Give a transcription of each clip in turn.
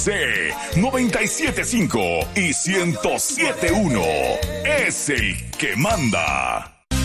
97.5 y 107.1 es el que manda.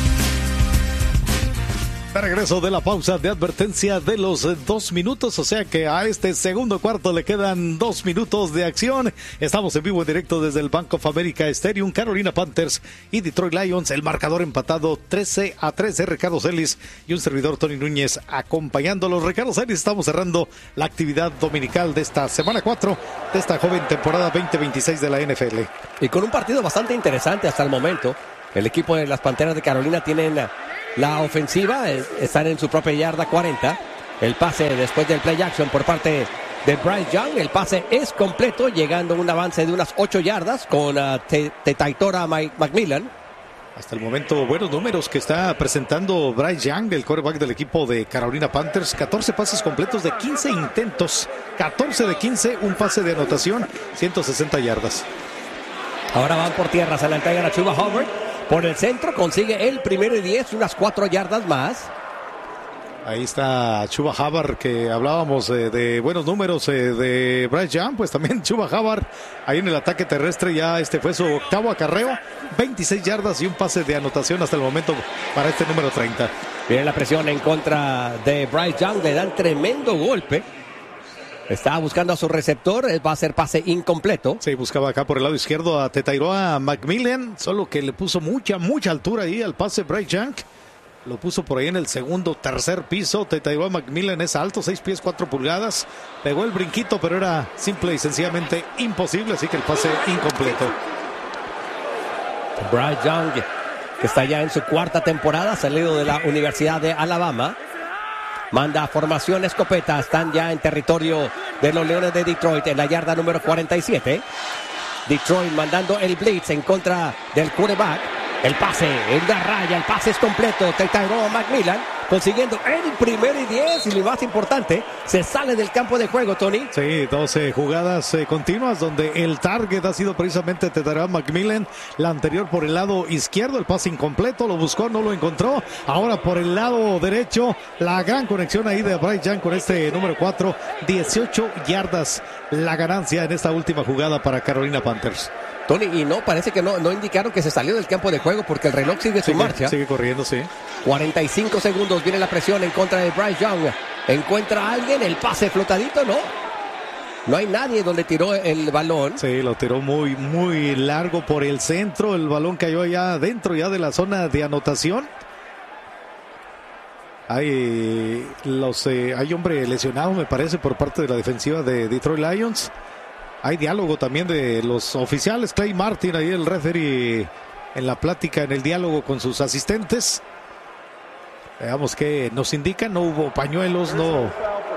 De regreso de la pausa de advertencia de los 2 minutos, o sea que a este segundo cuarto le quedan 2 minutos de acción. Estamos en vivo en directo desde el Bank of America Stadium, Carolina Panthers y Detroit Lions. El marcador empatado 13-13, Ricardo Celis y un servidor Tony Núñez acompañándolos. Ricardo Celis, estamos cerrando la actividad dominical de esta semana 4 de esta joven temporada 2026 de la NFL. Y con un partido bastante interesante hasta el momento. El equipo de las Panteras de Carolina tienen la ofensiva, están en su propia yarda 40. El pase después del play action por parte de Bryce Young. El pase es completo, llegando a un avance de unas 8 yardas con Tetaitora McMillan. Hasta el momento, buenos números que está presentando Bryce Young, el quarterback del equipo de Carolina Panthers. 14 pases completos de 15 intentos. 14 de 15, un pase de anotación, 160 yardas. Ahora van por tierra, se la entregan a Chuba Hubbard. Por el centro consigue el primero y 10, unas 4 yardas más. Ahí está Chuba Hubbard, que hablábamos de buenos números de Bryce Young. Pues también Chuba Hubbard ahí en el ataque terrestre, ya este fue su octavo acarreo, 26 yardas y un pase de anotación hasta el momento para este número 30. Viene la presión en contra de Bryce Young, le dan tremendo golpe. Estaba buscando a su receptor, va a ser pase incompleto. Sí, buscaba acá por el lado izquierdo a Tetairoa McMillan, solo que le puso mucha altura ahí al pase Bryce Young. Lo puso por ahí en el segundo, tercer piso. Tetairoa McMillan es alto, 6 pies, 4 pulgadas. Pegó el brinquito, pero era simple y sencillamente imposible, así que el pase incompleto. Bryce Young, que está ya en su 4ª temporada, salido de la Universidad de Alabama. Manda formación escopeta, están ya en territorio de los Leones de Detroit en la yarda número 47. Detroit mandando el blitz en contra del quarterback. El pase en la raya, el pase es completo. Tetairoa McMillan consiguiendo el primero y 10 y lo más importante, se sale del campo de juego, Tony. Sí, 12 jugadas continuas donde el target ha sido precisamente Tetairoa McMillan. La anterior por el lado izquierdo, el pase incompleto, lo buscó, no lo encontró. Ahora por el lado derecho, la gran conexión ahí de Bryce Young con este número 4, 18 yardas la ganancia en esta última jugada para Carolina Panthers. Tony, y no, parece que no indicaron que se salió del campo de juego porque el reloj sigue su marcha. Sigue corriendo, sí. 45 segundos, viene la presión en contra de Bryce Young. Encuentra a alguien, el pase flotadito, ¿no? No hay nadie donde tiró el balón. Sí, lo tiró muy largo por el centro. El balón cayó allá adentro ya de la zona de anotación. Hay hombre lesionado, me parece, por parte de la defensiva de Detroit Lions. Hay diálogo también de los oficiales. Clay Martin, ahí el referee en la plática, en el diálogo con sus asistentes. Veamos qué nos indica. No hubo pañuelos, no.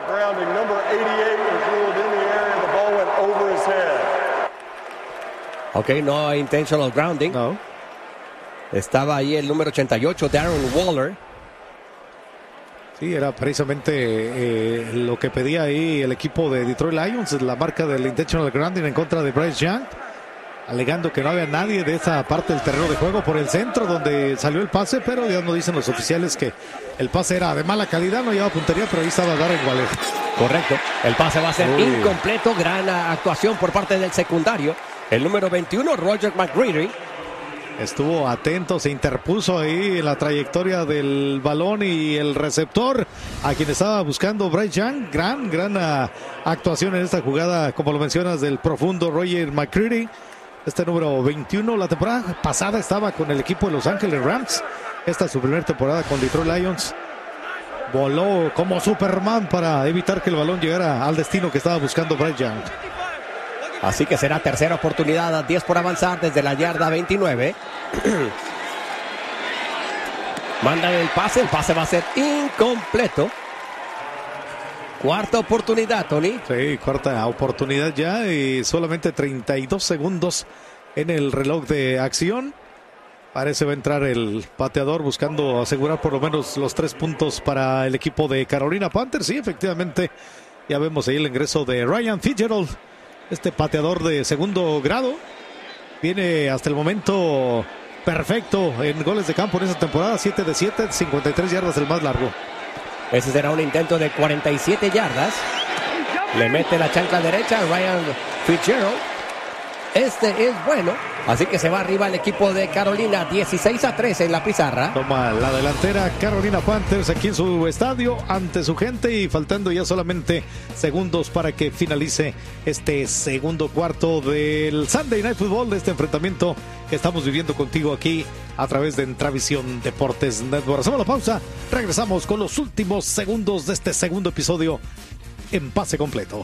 Ok, no intentional grounding. No. Estaba ahí el número 88, Darren Waller. Sí, era precisamente lo que pedía ahí el equipo de Detroit Lions, la marca del intentional grounding en contra de Bryce Young, alegando que no había nadie de esa parte del terreno de juego por el centro donde salió el pase, pero ya nos dicen los oficiales que el pase era de mala calidad, no llevaba puntería, pero ahí estaba Darren Waller. Correcto, el pase va a ser incompleto, gran actuación por parte del secundario, el número 21, Roger McGreary. Estuvo atento, se interpuso ahí en la trayectoria del balón y el receptor a quien estaba buscando Bryce Young. Gran actuación en esta jugada, como lo mencionas, del profundo Roger McCreary. Este número 21, la temporada pasada estaba con el equipo de Los Ángeles Rams. Esta es su primera temporada con Detroit Lions. Voló como Superman para evitar que el balón llegara al destino que estaba buscando Bryce Young. Así que será tercera oportunidad, 10 por avanzar desde la yarda 29. Mandan el pase va a ser incompleto. Cuarta oportunidad, Tony. Sí, cuarta oportunidad ya y solamente 32 segundos en el reloj de acción. Parece va a entrar el pateador buscando asegurar por lo menos los 3 puntos para el equipo de Carolina Panthers. Sí, efectivamente, ya vemos ahí el ingreso de Ryan Fitzgerald. Este pateador de segundo grado viene hasta el momento perfecto en goles de campo en esta temporada. 7 de 7, 53 yardas el más largo. Ese será un intento de 47 yardas. Le mete la chancla derecha a Ryan Fitzgerald. Este es bueno, así que se va arriba el equipo de Carolina, 16-13 en la pizarra. Toma la delantera Carolina Panthers aquí en su estadio, ante su gente, y faltando ya solamente segundos para que finalice este segundo cuarto del Sunday Night Football, de este enfrentamiento que estamos viviendo contigo aquí a través de Entravisión Deportes Network. Hacemos la pausa, regresamos con los últimos segundos de este segundo episodio en Pase Completo.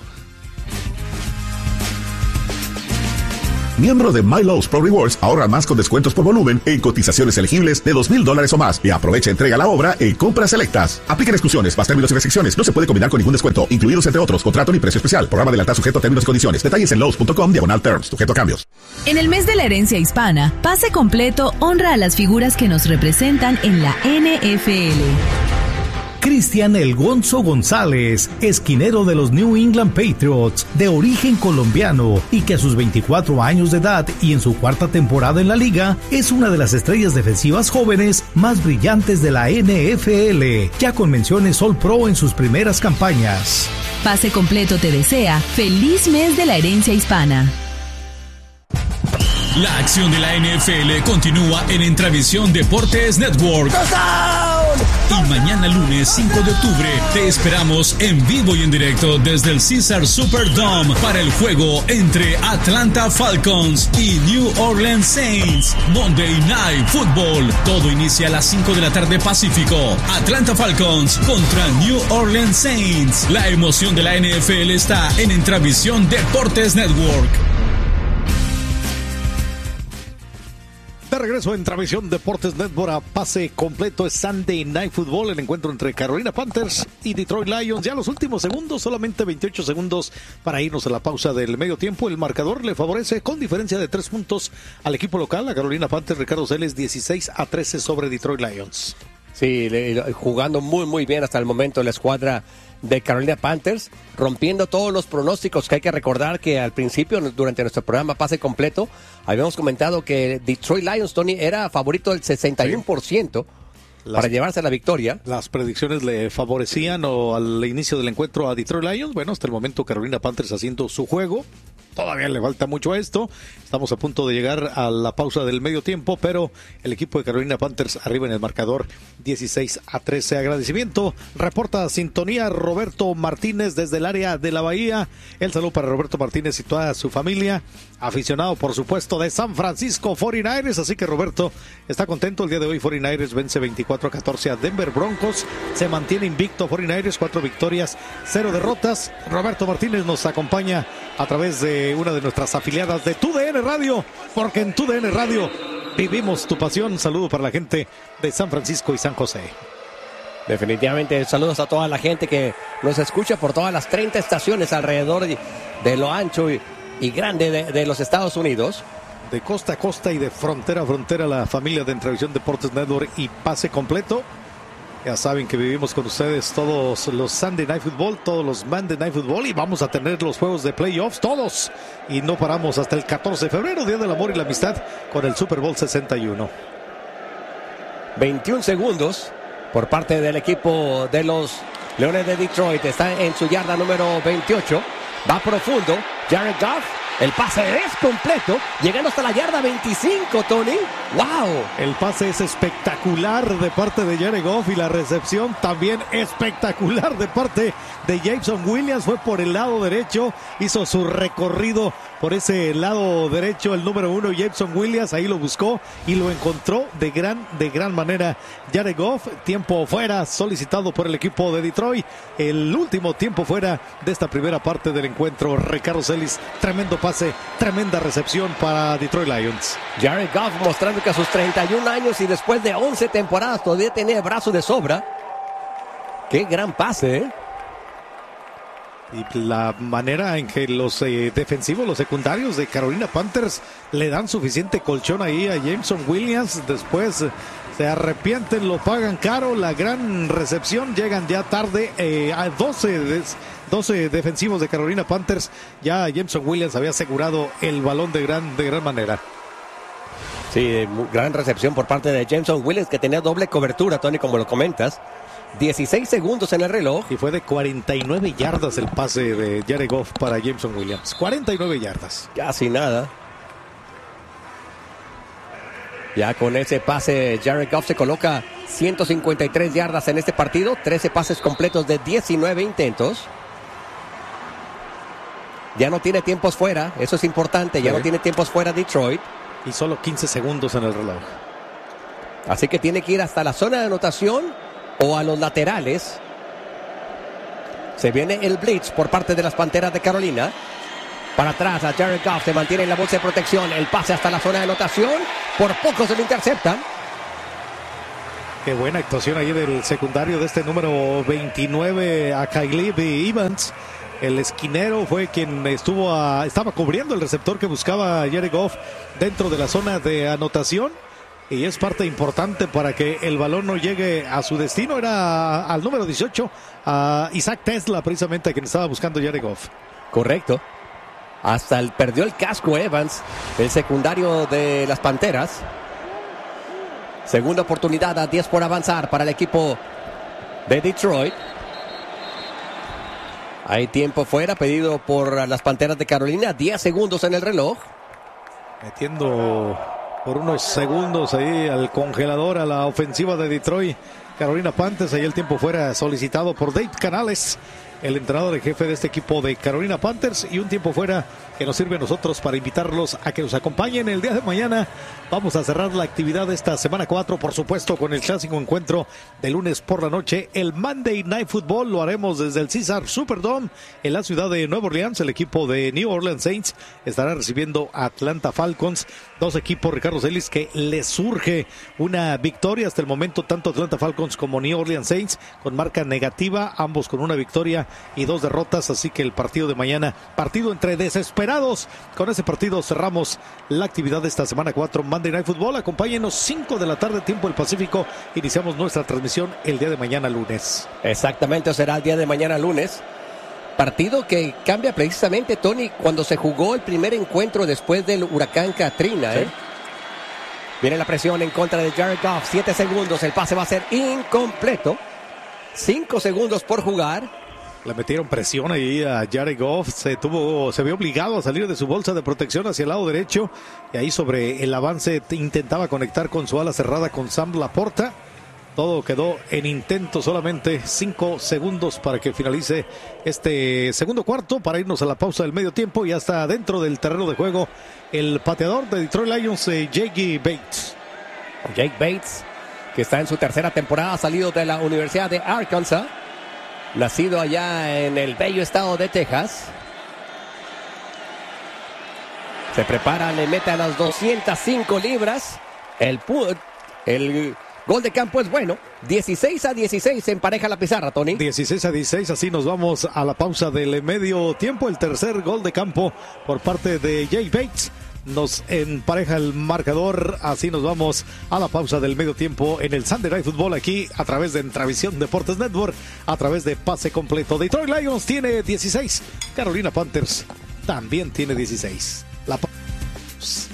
Miembro de MyLowe's Pro Rewards, ahorra más con descuentos por volumen en cotizaciones elegibles de $2,000 o más y aprovecha entrega a la obra en compras selectas. Apliquen exclusiones, más términos y restricciones. No se puede combinar con ningún descuento, incluidos entre otros contrato ni precio especial. Programa de lealtad sujeto a términos y condiciones. Detalles en lowes.com/terms, sujeto a cambios. En el mes de la herencia hispana, Pase Completo honra a las figuras que nos representan en la NFL. Cristian El Gonzo González, esquinero de los New England Patriots, de origen colombiano y que a sus 24 años de edad y en su cuarta temporada en la liga, es una de las estrellas defensivas jóvenes más brillantes de la NFL, ya con menciones All Pro en sus primeras campañas. Pase Completo te desea feliz mes de la herencia hispana. La acción de la NFL continúa en Entravisión Deportes Network. Y mañana lunes 5 de octubre te esperamos en vivo y en directo desde el Caesars Superdome para el juego entre Atlanta Falcons y New Orleans Saints. Monday Night Football. Todo inicia a las 5 de la tarde Pacífico. Atlanta Falcons contra New Orleans Saints. La emoción de la NFL está en Entravisión Deportes Network. De regreso en Entravisión Deportes Network a Pase Completo, es Sunday Night Football, el encuentro entre Carolina Panthers y Detroit Lions. Ya los últimos segundos, solamente 28 segundos para irnos a la pausa del medio tiempo. El marcador le favorece con diferencia de 3 puntos al equipo local, a Carolina Panthers. Ricardo Celes, 16-13 sobre Detroit Lions. Sí, jugando muy bien hasta el momento la escuadra de Carolina Panthers, rompiendo todos los pronósticos, que hay que recordar que al principio, durante nuestro programa Pase Completo, habíamos comentado que Detroit Lions, Tony, era favorito del 61% para llevarse la victoria. Las predicciones le favorecían al inicio del encuentro a Detroit Lions. Bueno, hasta el momento Carolina Panthers haciendo su juego. Todavía le falta mucho a esto. Estamos a punto de llegar a la pausa del medio tiempo, pero el equipo de Carolina Panthers arriba en el marcador 16-13. Agradecimiento. Reporta sintonía Roberto Martínez desde el área de la Bahía. El saludo para Roberto Martínez y toda su familia. Aficionado, por supuesto, de San Francisco 49ers. Así que Roberto está contento. El día de hoy 49ers vence 24-14 a Denver Broncos. Se mantiene invicto 49ers, 4 victorias, 0 derrotas. Roberto Martínez nos acompaña a través de una de nuestras afiliadas de TUDN Radio, porque en TUDN Radio vivimos tu pasión. Saludo para la gente de San Francisco y San José. Definitivamente, saludos a toda la gente que nos escucha por todas las 30 estaciones alrededor de lo ancho y grande de los Estados Unidos. De costa a costa y de frontera a frontera, la familia de Entravisión Deportes Network y Pase Completo. Ya saben que vivimos con ustedes todos los Sunday Night Football, todos los Monday Night Football, y vamos a tener los juegos de playoffs, todos. Y no paramos hasta el 14 de febrero, Día del Amor y la Amistad, con el Super Bowl 61. 21 segundos por parte del equipo de los Leones de Detroit. Está en su yarda número 28. Va profundo. Jared Goff. El pase es completo, llegando hasta la yarda 25, Tony. ¡Wow! El pase es espectacular de parte de Jared Goff y la recepción también espectacular de parte de Jameson Williams. Fue por el lado derecho, hizo su recorrido por ese lado derecho. El número 1, Jameson Williams, ahí lo buscó y lo encontró de gran manera Jared Goff. Tiempo fuera solicitado por el equipo de Detroit. El último tiempo fuera de esta primera parte del encuentro. Ricardo Celis, tremendo pase, tremenda recepción para Detroit Lions. Jared Goff mostrando que a sus 31 años y después de 11 temporadas todavía tenía brazo de sobra. Qué gran pase, ¿eh? Y la manera en que los defensivos, los secundarios de Carolina Panthers le dan suficiente colchón ahí a Jameson Williams. Después se arrepienten, lo pagan caro. La gran recepción, llegan ya tarde a 12 defensivos de Carolina Panthers. Ya Jameson Williams había asegurado el balón de gran manera. Sí, gran recepción por parte de Jameson Williams, que tenía doble cobertura, Tony, como lo comentas. 16 segundos en el reloj. Y fue de 49 yardas el pase de Jared Goff para Jameson Williams. 49 yardas. Casi nada. Ya con ese pase, Jared Goff se coloca 153 yardas en este partido. 13 pases completos de 19 intentos. Ya no tiene tiempos fuera, eso es importante. Ya no tiene tiempos fuera Detroit. Y solo 15 segundos en el reloj. Así que tiene que ir hasta la zona de anotación o a los laterales. Se viene el blitz por parte de las Panteras de Carolina. Para atrás a Jared Goff, se mantiene en la bolsa de protección. El pase hasta la zona de anotación. Por poco se lo interceptan. Qué buena actuación ahí del secundario de este número 29, a Caleb Evans. El esquinero fue quien estaba cubriendo el receptor que buscaba Jared Goff dentro de la zona de anotación. Y es parte importante para que el balón no llegue a su destino. Era al número 18, a Isaac Tesla, precisamente a quien estaba buscando Jared Goff. Correcto. Hasta perdió el casco Evans, el secundario de las Panteras. Segunda oportunidad, a 10 por avanzar para el equipo de Detroit. Hay tiempo fuera pedido por las Panteras de Carolina. 10 segundos en el reloj. Metiendo por unos segundos ahí al congelador a la ofensiva de Detroit. Carolina Panthers, ahí el tiempo fuera solicitado por Dave Canales, el entrenador en jefe de este equipo de Carolina Panthers, y un tiempo fuera que nos sirve a nosotros para invitarlos a que nos acompañen el día de mañana. Vamos a cerrar la actividad de esta semana 4, por supuesto, con el clásico encuentro de lunes por la noche, el Monday Night Football. Lo haremos desde el Caesars Superdome en la ciudad de Nueva Orleans. El equipo de New Orleans Saints estará recibiendo a Atlanta Falcons. Dos equipos, Ricardo Celis, que les surge una victoria hasta el momento, tanto Atlanta Falcons como New Orleans Saints, con marca negativa, ambos con una victoria y 2 derrotas. Así que el partido de mañana, partido entre desesperados. Con ese partido cerramos la actividad de esta semana 4, Monday Night Football. Acompáñenos 5 de la tarde, tiempo del Pacífico. Iniciamos nuestra transmisión el día de mañana lunes. Exactamente, será el día de mañana lunes. Partido que cambia precisamente, Tony, cuando se jugó el primer encuentro después del huracán Katrina. Sí. Viene la presión en contra de Jared Goff. 7 segundos, el pase va a ser incompleto. 5 segundos por jugar. Le metieron presión ahí a Jared Goff, se vio obligado a salir de su bolsa de protección hacia el lado derecho, y ahí sobre el avance intentaba conectar con su ala cerrada con Sam Laporta. Todo quedó en intento, solamente 5 segundos para que finalice este segundo cuarto, para irnos a la pausa del medio tiempo. Y hasta dentro del terreno de juego el pateador de Detroit Lions, Jake Bates. Jake Bates, que está en su tercera temporada, salido de la Universidad de Arkansas, nacido allá en el bello estado de Texas. Se prepara, le mete a las 205 libras. El gol de campo es bueno. 16-16 se empareja la pizarra, Tony. 16-16, así nos vamos a la pausa del medio tiempo. El tercer gol de campo por parte de Jake Bates nos empareja el marcador. Así nos vamos a la pausa del medio tiempo en el Sunday Night Football, aquí a través de Entravisión Deportes Network, a través de Pase Completo. Detroit Lions tiene 16, Carolina Panthers también tiene 16. La pausa.